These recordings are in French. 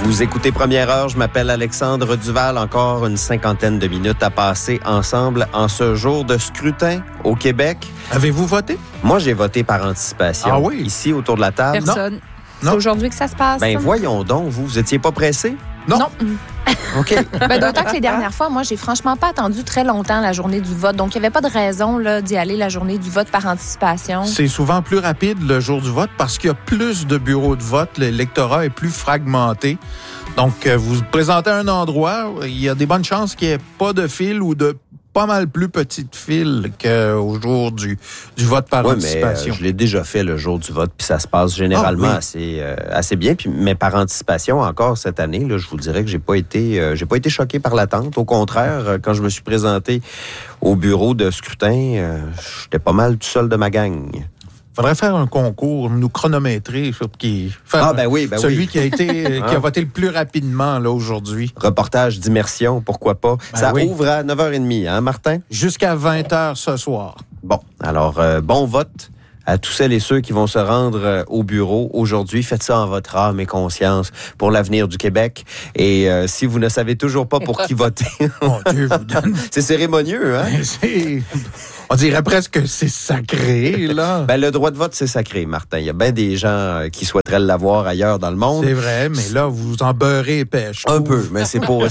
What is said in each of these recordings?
Vous écoutez Première Heure, je m'appelle Alexandre Duval. Encore une cinquantaine de minutes à passer ensemble en ce jour de scrutin au Québec. Avez-vous voté? Moi, j'ai voté par anticipation. Ah oui? Ici, autour de la table. Personne. Non. C'est aujourd'hui que ça se passe. Ben voyons donc, vous étiez pas pressé? Non. OK. Ben, d'autant que les dernières fois, moi, j'ai franchement pas attendu très longtemps la journée du vote. Donc, il n'y avait pas de raison là, d'y aller la journée du vote par anticipation. C'est souvent plus rapide le jour du vote parce qu'il y a plus de bureaux de vote. L'électorat est plus fragmenté. Donc, vous vous présentez à un endroit, il y a des bonnes chances qu'il n'y ait pas de file ou de pas mal plus petite file qu'au jour du vote par anticipation. Mais je l'ai déjà fait le jour du vote, puis ça se passe généralement assez bien. Mais par anticipation, encore cette année, là, je vous dirais que j'ai pas été choqué par l'attente. Au contraire, quand je me suis présenté au bureau de scrutin, j'étais pas mal tout seul de ma gang. Faudrait faire un concours, nous chronométrer, celui qui a voté le plus rapidement là aujourd'hui. Reportage d'immersion, pourquoi pas. Ça ouvre à 9h30, hein, Martin? Jusqu'à 20h ce soir. Bon, alors, bon vote à tous celles et ceux qui vont se rendre au bureau aujourd'hui. Faites ça en votre âme et conscience pour l'avenir du Québec. Et si vous ne savez toujours pas pour qui voter... Mon Dieu, vous donne... C'est cérémonieux, hein? On dirait presque que c'est sacré, là. Ben, le droit de vote, c'est sacré, Martin. Il y a bien des gens qui souhaiteraient l'avoir ailleurs dans le monde. C'est vrai, mais là, vous en beurrez épais. Un peu, mais c'est pour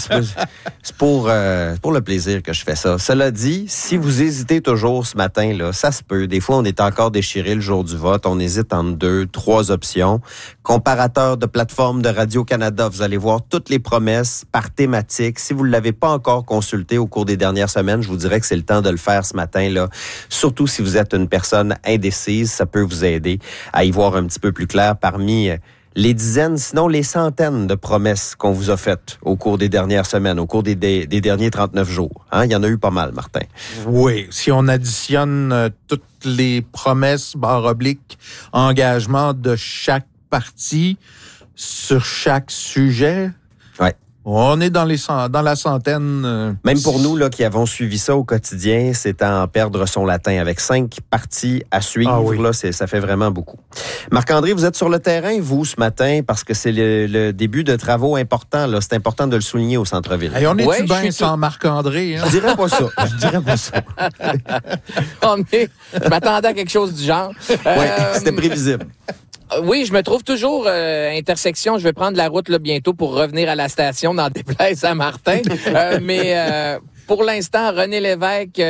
le plaisir que je fais ça. Cela dit, si vous hésitez toujours ce matin, là, ça se peut. Des fois, on est encore déchiré le jour du vote. On hésite entre 2, 3 options. Comparateur de plateforme de Radio-Canada, vous allez voir toutes les promesses par thématique. Si vous ne l'avez pas encore consulté au cours des dernières semaines, je vous dirais que c'est le temps de le faire ce matin, là. Surtout si vous êtes une personne indécise, ça peut vous aider à y voir un petit peu plus clair parmi les dizaines, sinon les centaines de promesses qu'on vous a faites au cours des dernières semaines, au cours des derniers 39 jours. Hein? Il y en a eu pas mal, Martin. Oui, si on additionne toutes les promesses, engagements de chaque parti sur chaque sujet... Ouais. On est dans la centaine. Même pour nous là qui avons suivi ça au quotidien, c'est à en perdre son latin. Avec 5 parties à suivre, là, ça fait vraiment beaucoup. Marc-André, vous êtes sur le terrain, vous, ce matin, parce que c'est le début de travaux importants. Là. C'est important de le souligner au centre-ville. Hey, on est-tu bien sans Marc-André? Hein? Je dirais pas ça. Je m'attendais à quelque chose du genre. Oui, c'était prévisible. Oui, je me trouve toujours intersection. Je vais prendre la route là bientôt pour revenir à la station dans déplaise à Martin. Mais pour l'instant, René Lévesque,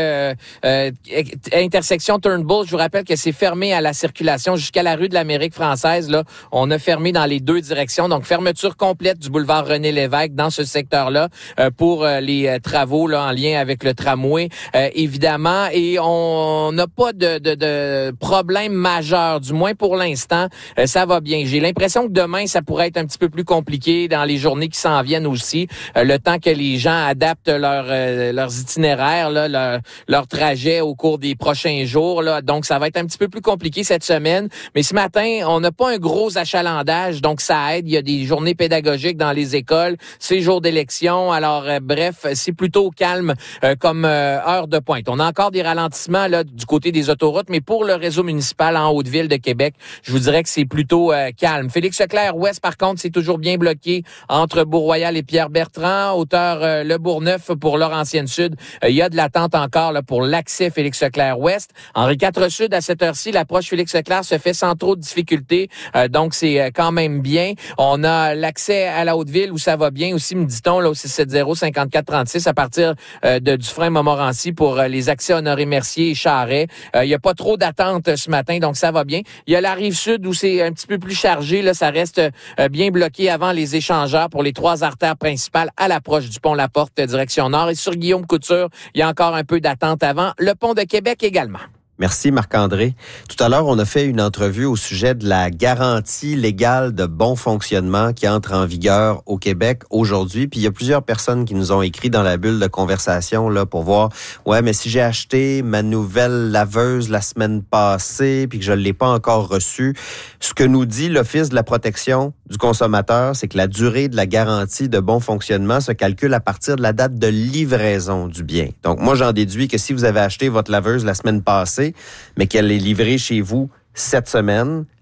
intersection Turnbull, je vous rappelle que c'est fermé à la circulation jusqu'à la rue de l'Amérique française. Là, on a fermé dans les 2 directions. Donc, fermeture complète du boulevard René Lévesque dans ce secteur-là pour les travaux là en lien avec le tramway, évidemment. Et on n'a pas de problème majeur, du moins pour l'instant. Ça va bien. J'ai l'impression que demain, ça pourrait être un petit peu plus compliqué dans les journées qui s'en viennent aussi. Le temps que les gens adaptent leurs itinéraires, là, leur trajet au cours des prochains jours. Là. Donc, ça va être un petit peu plus compliqué cette semaine. Mais ce matin, on n'a pas un gros achalandage, donc ça aide. Il y a des journées pédagogiques dans les écoles, c'est jour d'élection. Alors, bref, c'est plutôt calme comme heure de pointe. On a encore des ralentissements là du côté des autoroutes, mais pour le réseau municipal en Haute-Ville de Québec, je vous dirais que c'est plutôt calme. Félix-Leclerc-Ouest, par contre, c'est toujours bien bloqué entre Beau-Royal et Pierre-Bertrand. Hauteur Le Bourgneuf pour Laurentienne-Sud. Il y a de l'attente encore là, pour l'accès Félix-Leclerc-Ouest. Henri IV-Sud, à cette heure-ci, l'approche Félix-Leclerc se fait sans trop de difficultés. Donc, c'est quand même bien. On a l'accès à la Haute-Ville où ça va bien aussi, me dit-on, là, au 670-5436 à partir de Dufresne-Montmorency pour les accès Honoré-Mercier et Charret. Il n'y a pas trop d'attente ce matin, donc ça va bien. Il y a la Rive-Sud où c'est un petit peu plus chargé. Là, ça reste bien bloqué avant les échangeurs pour les 3 artères principales à l'approche du pont La Porte, direction nord. Et sur Guillaume Couture, il y a encore un peu d'attente avant. Le pont de Québec également. Merci Marc-André. Tout à l'heure, on a fait une entrevue au sujet de la garantie légale de bon fonctionnement qui entre en vigueur au Québec aujourd'hui. Puis il y a plusieurs personnes qui nous ont écrit dans la bulle de conversation là pour voir, ouais, mais si j'ai acheté ma nouvelle laveuse la semaine passée puis que je ne l'ai pas encore reçue, ce que nous dit l'Office de la protection du consommateur, c'est que la durée de la garantie de bon fonctionnement se calcule à partir de la date de livraison du bien. Donc moi, j'en déduis que si vous avez acheté votre laveuse la semaine passée, mais qu'elle est livrée chez vous cette semaine,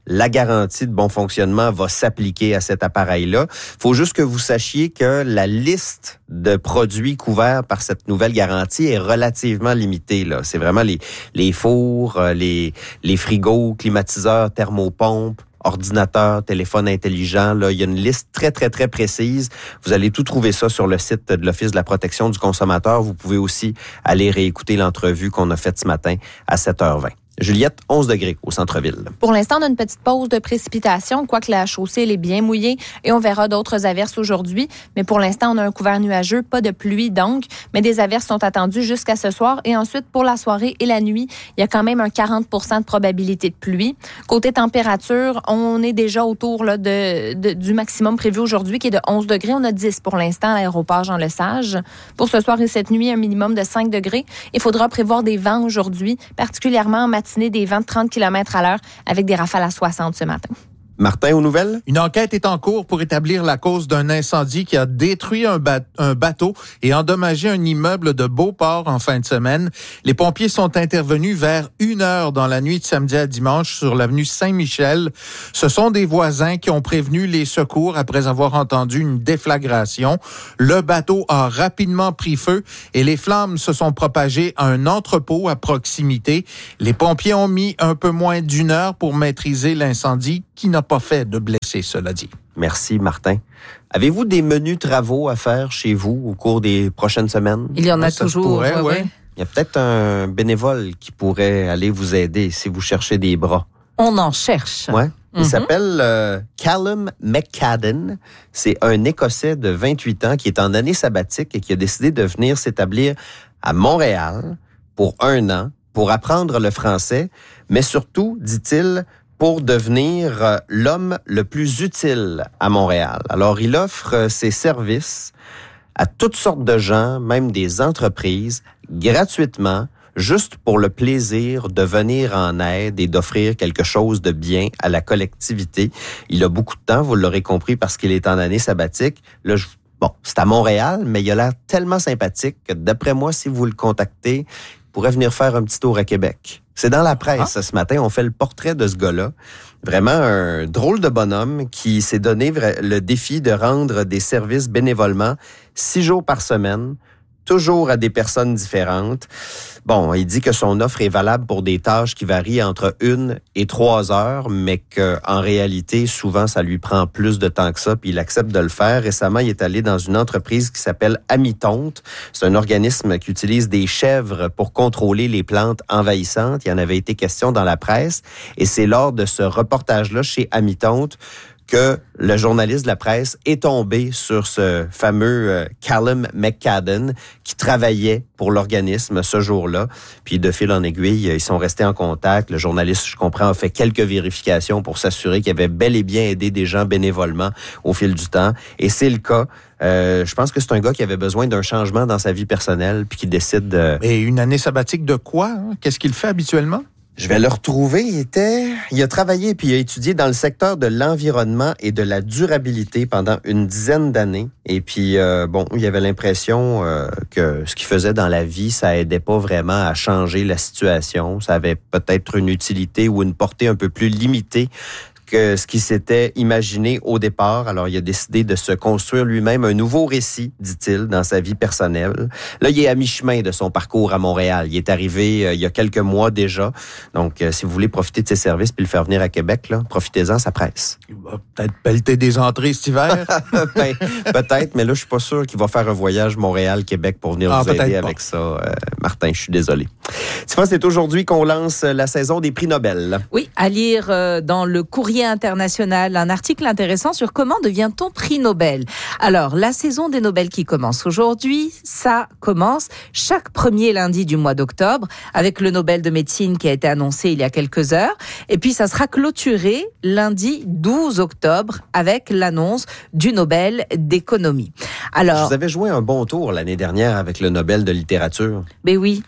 la garantie de bon fonctionnement va s'appliquer à cet appareil-là. Faut juste que vous sachiez que la liste de produits couverts par cette nouvelle garantie est relativement limitée, là. C'est vraiment les fours, les frigos, climatiseurs, thermopompes, ordinateur, téléphone intelligent. Là, il y a une liste très, très, très précise. Vous allez tout trouver ça sur le site de l'Office de la protection du consommateur. Vous pouvez aussi aller réécouter l'entrevue qu'on a faite ce matin à 7h20. Juliette, 11 degrés au centre-ville. Pour l'instant, on a une petite pause de précipitation, quoique la chaussée elle est bien mouillée et on verra d'autres averses aujourd'hui. Mais pour l'instant, on a un couvert nuageux, pas de pluie donc, mais des averses sont attendues jusqu'à ce soir. Et ensuite, pour la soirée et la nuit, il y a quand même un 40% de probabilité de pluie. Côté température, on est déjà autour là, du maximum prévu aujourd'hui, qui est de 11 degrés. On a 10 pour l'instant à l'aéroport Jean-Lesage. Pour ce soir et cette nuit, un minimum de 5 degrés. Il faudra prévoir des vents aujourd'hui, particulièrement en matinée, des vents de 30 km à l'heure avec des rafales à 60 ce matin. Martin, aux nouvelles? Une enquête est en cours pour établir la cause d'un incendie qui a détruit un bateau et endommagé un immeuble de Beauport en fin de semaine. Les pompiers sont intervenus vers 1h dans la nuit de samedi à dimanche sur l'avenue Saint-Michel. Ce sont des voisins qui ont prévenu les secours après avoir entendu une déflagration. Le bateau a rapidement pris feu et les flammes se sont propagées à un entrepôt à proximité. Les pompiers ont mis un peu moins d'1 heure pour maîtriser l'incendie qui n'a pas fait de blessés, cela dit. Merci, Martin. Avez-vous des menus travaux à faire chez vous au cours des prochaines semaines? Il y en a toujours. Ouais. Il y a peut-être un bénévole qui pourrait aller vous aider si vous cherchez des bras. On en cherche. Ouais. Il s'appelle Callum McCadden. C'est un Écossais de 28 ans qui est en année sabbatique et qui a décidé de venir s'établir à Montréal pour 1 an pour apprendre le français, mais surtout, dit-il, pour devenir l'homme le plus utile à Montréal. Alors, il offre ses services à toutes sortes de gens, même des entreprises, gratuitement, juste pour le plaisir de venir en aide et d'offrir quelque chose de bien à la collectivité. Il a beaucoup de temps, vous l'aurez compris, parce qu'il est en année sabbatique. Là, bon, c'est à Montréal, mais il a l'air tellement sympathique que, d'après moi, si vous le contactez, il pourrait venir faire un petit tour à Québec. C'est dans la presse ce matin, on fait le portrait de ce gars-là. Vraiment un drôle de bonhomme qui s'est donné le défi de rendre des services bénévolement 6 jours par semaine, toujours à des personnes différentes. Bon, il dit que son offre est valable pour des tâches qui varient entre 1 et 3 heures, mais qu'en réalité, souvent, ça lui prend plus de temps que ça, puis il accepte de le faire. Récemment, il est allé dans une entreprise qui s'appelle Amitonte. C'est un organisme qui utilise des chèvres pour contrôler les plantes envahissantes. Il y en avait été question dans la presse, et c'est lors de ce reportage-là chez Amitonte que le journaliste de la presse est tombé sur ce fameux Callum McCadden qui travaillait pour l'organisme ce jour-là. Puis de fil en aiguille, ils sont restés en contact. Le journaliste, je comprends, a fait quelques vérifications pour s'assurer qu'il avait bel et bien aidé des gens bénévolement au fil du temps. Et c'est le cas. Je pense que c'est un gars qui avait besoin d'un changement dans sa vie personnelle puis qui décide de... Et une année sabbatique de quoi? Hein? Qu'est-ce qu'il fait habituellement? Je vais le retrouver. Il a travaillé puis il a étudié dans le secteur de l'environnement et de la durabilité pendant une dizaine d'années. Et puis, il avait l'impression que ce qu'il faisait dans la vie, ça aidait pas vraiment à changer la situation. Ça avait peut-être une utilité ou une portée un peu plus limitée que ce qu'il s'était imaginé au départ. Alors, il a décidé de se construire lui-même un nouveau récit, dit-il, dans sa vie personnelle. Là, il est à mi-chemin de son parcours à Montréal. Il est arrivé il y a quelques mois déjà. Donc, si vous voulez profiter de ses services puis le faire venir à Québec, là, profitez-en, ça presse. Il va peut-être pelleter des entrées cet hiver. Ben, peut-être, mais là, je suis pas sûr qu'il va faire un voyage Montréal-Québec pour venir vous aider avec ça. Martin, je suis désolé. Tifa, c'est aujourd'hui qu'on lance la saison des prix Nobel. Oui, à lire dans le Courrier international, un article intéressant sur comment devient-on prix Nobel. Alors, la saison des Nobel qui commence aujourd'hui, ça commence chaque premier lundi du mois d'octobre avec le Nobel de médecine qui a été annoncé il y a quelques heures. Et puis, ça sera clôturé lundi 12 octobre avec l'annonce du Nobel d'économie. Alors, je vous avais joué un bon tour l'année dernière avec le Nobel de littérature. Ben oui.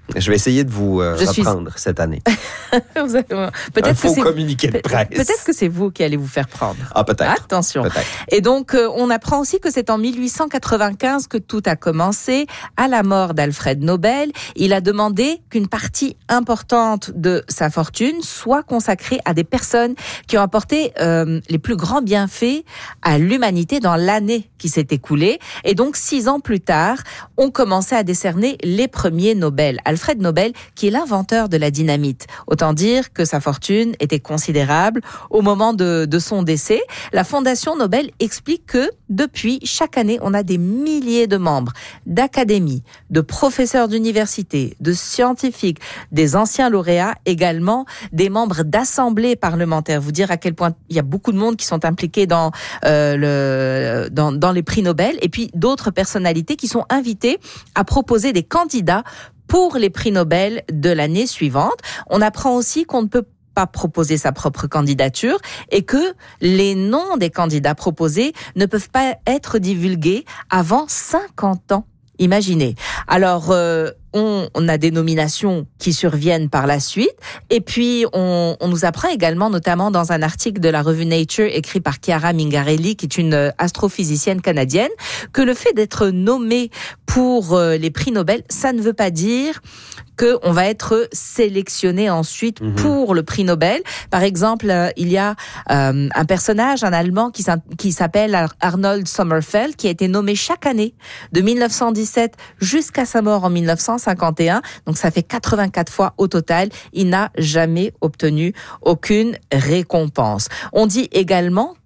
Je vais essayer de vous reprendre cette année. Peut-être un faux communiqué de presse. Peut-être que c'est vous qui allez vous faire prendre. Ah, peut-être. Attention. Peut-être. Et donc, on apprend aussi que c'est en 1895 que tout a commencé. À la mort d'Alfred Nobel, il a demandé qu'une partie importante de sa fortune soit consacrée à des personnes qui ont apporté les plus grands bienfaits à l'humanité dans l'année qui s'est écoulée. Et donc, 6 ans plus tard, on commençait à décerner les premiers Nobel. Alfred Nobel, qui est l'inventeur de la dynamite. Autant dire que sa fortune était considérable au moment de son décès. La Fondation Nobel explique que depuis, chaque année, on a des milliers de membres d'académies, de professeurs d'université, de scientifiques, des anciens lauréats, également des membres d'assemblées parlementaires. Vous dire à quel point il y a beaucoup de monde qui sont impliqués dans les prix Nobel, et puis d'autres personnalités qui sont invitées à proposer des candidats pour les prix Nobel de l'année suivante. On apprend aussi qu'on ne peut pas proposer sa propre candidature et que les noms des candidats proposés ne peuvent pas être divulgués avant 50 ans. Imaginez. Alors, on a des nominations qui surviennent par la suite. Et puis, on nous apprend également, notamment dans un article de la revue Nature écrit par Chiara Mingarelli, qui est une astrophysicienne canadienne, que le fait d'être nommé pour les prix Nobel, ça ne veut pas dire qu'on va être sélectionné ensuite pour le prix Nobel. Par exemple, il y a un personnage, un Allemand qui s'appelle Arnold Sommerfeld, qui a été nommé chaque année de 1917 jusqu'à sa mort en 1951. Donc ça fait 84 fois au total. Il n'a jamais obtenu aucune récompense. On dit également